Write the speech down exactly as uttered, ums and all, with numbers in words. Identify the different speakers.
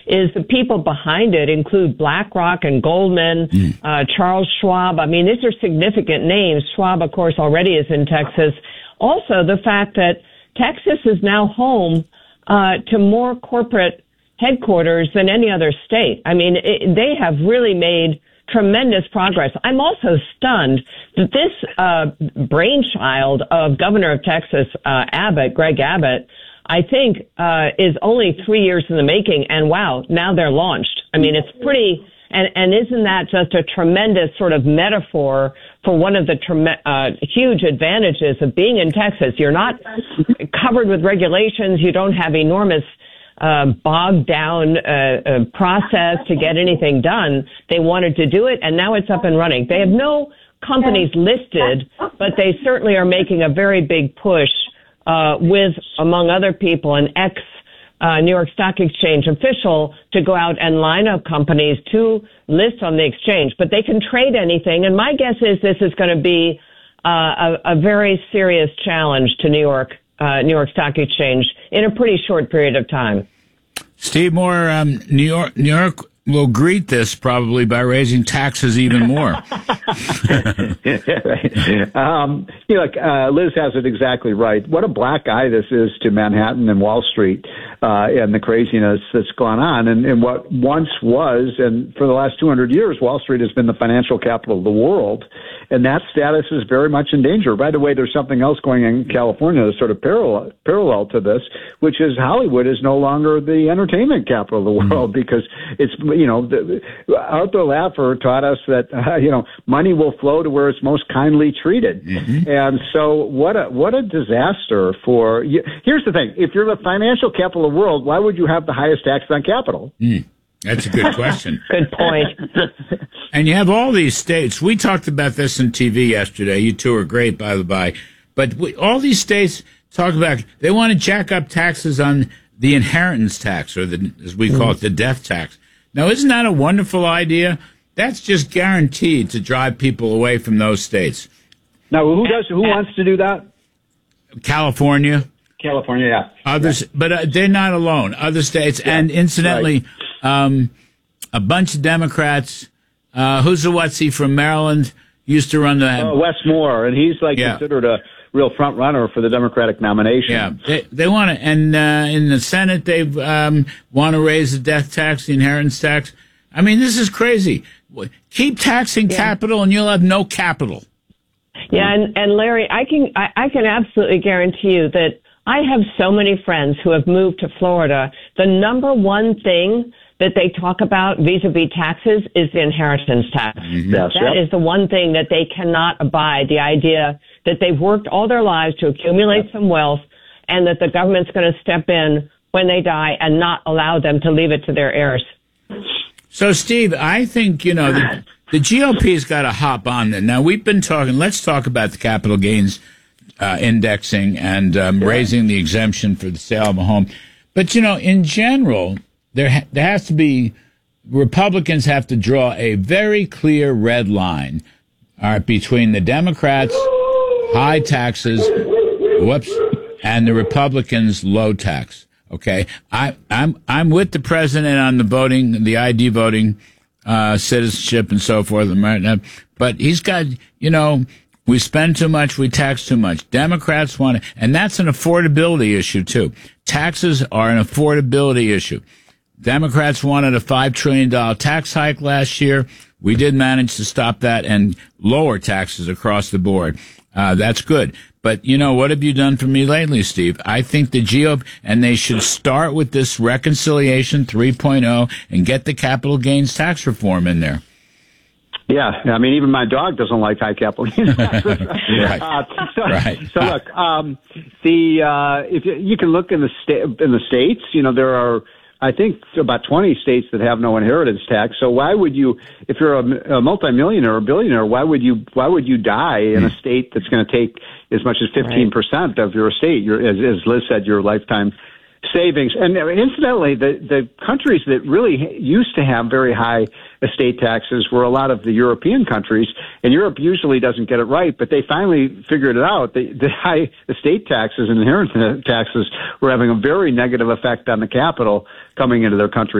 Speaker 1: is the people behind it include BlackRock and Goldman, mm. uh, Charles Schwab. I mean, these are significant names. Schwab, of course, already is in Texas. Also, the fact that Texas is now home uh, to more corporate headquarters than any other state. I mean, it, they have really made tremendous progress. I'm also stunned that this uh, brainchild of Governor of Texas, uh, Abbott, Greg Abbott, I think uh, is only three years in the making, and wow, now they're launched. I mean, it's pretty, and, and isn't that just a tremendous sort of metaphor for one of the trem- uh, huge advantages of being in Texas? You're not covered with regulations. You don't have enormous Uh, bogged down uh, uh, process to get anything done. They wanted to do it, and now it's up and running. They have no companies listed, but they certainly are making a very big push uh, with, among other people, an ex uh, New York Stock Exchange official to go out and line up companies to list on the exchange. But they can trade anything, and my guess is this is going to be uh, a, a very serious challenge to New York. Uh, New York Stock Exchange in a pretty short period of time.
Speaker 2: Steve Moore, um, New York, New York will greet this probably by raising taxes even more.
Speaker 3: um, you know, uh, Liz has it exactly right. What a black eye this is to Manhattan and Wall Street uh, and the craziness that's gone on. And, and what once was, and for the last two hundred years, Wall Street has been the financial capital of the world. And that status is very much in danger. By the way, there's something else going on in California that's sort of parallel, parallel to this, which is Hollywood is no longer the entertainment capital of the world mm-hmm. because it's, you know, the, Arthur Laffer taught us that, uh, you know, money will flow to where it's most kindly treated. Mm-hmm. And so what a, what a disaster for, you. Here's the thing. If you're the financial capital of the world, why would you have the highest tax on capital?
Speaker 2: Mm. That's a good question.
Speaker 1: Good point.
Speaker 2: And you have all these states. We talked about this on T V yesterday. You two are great, by the by. But we, all these states talk about, they want to jack up taxes on the inheritance tax, or the, as we call it, the death tax. Now, isn't that a wonderful idea? That's just guaranteed to drive people away from those states.
Speaker 3: Now, who does? Who wants to do that?
Speaker 2: California.
Speaker 3: California, yeah.
Speaker 2: Others,
Speaker 3: yeah.
Speaker 2: but uh, they're not alone. Other states, yeah, and incidentally, right. um, a bunch of Democrats. Uh, who's the whatsy from Maryland? Used to run the
Speaker 3: uh, Wes Moore, and he's like yeah. considered a real front runner for the Democratic nomination.
Speaker 2: Yeah, they, they want to, and uh, in the Senate they um, want to raise the death tax, the inheritance tax. I mean, this is crazy. Keep taxing yeah. capital, and you'll have no capital.
Speaker 1: Yeah, and, and Larry, I can I, I can absolutely guarantee you that I have so many friends who have moved to Florida. The number one thing that they talk about vis-a-vis taxes is the inheritance tax.
Speaker 3: Mm-hmm. Yes,
Speaker 1: that
Speaker 3: yep.
Speaker 1: is the one thing that they cannot abide, the idea that they've worked all their lives to accumulate yep. some wealth and that the government's going to step in when they die and not allow them to leave it to their heirs.
Speaker 2: So, Steve, I think, you know, the, the G O P's got to hop on there. Now, we've been talking, let's talk about the capital gains uh, indexing and um, yeah. raising the exemption for the sale of a home. But, you know, in general, there ha- there has to be, Republicans have to draw a very clear red line all right, between the Democrats, high taxes, whoops, and the Republicans, low tax. Okay, I, I'm I'm with the president on the voting, the I D voting, uh, citizenship, and so forth. But he's got, you know, we spend too much, we tax too much. Democrats want to, and that's an affordability issue too. Taxes are an affordability issue. Democrats wanted a five trillion dollars tax hike last year. We did manage to stop that and lower taxes across the board. Uh, that's good. But, you know, what have you done for me lately, Steve? I think the G O P, and they should start with this reconciliation three point oh and get the capital gains tax reform in there.
Speaker 3: Yeah, I mean, even my dog doesn't like high capital gains taxes.
Speaker 2: right.
Speaker 3: Uh, so,
Speaker 2: right.
Speaker 3: so look, um, the uh, if you, you can look in the sta- in the states, you know, there are, I think, about twenty states that have no inheritance tax. So why would you, if you're a, a multimillionaire or billionaire, why would you why would you die in a state that's going to take as much as fifteen percent right. of your estate, your, as, as Liz said, your lifetime savings? And incidentally, the, the countries that really used to have very high estate taxes were a lot of the European countries, and Europe usually doesn't get it right, but they finally figured it out. The, the high estate taxes and inheritance taxes were having a very negative effect on the capital coming into their country.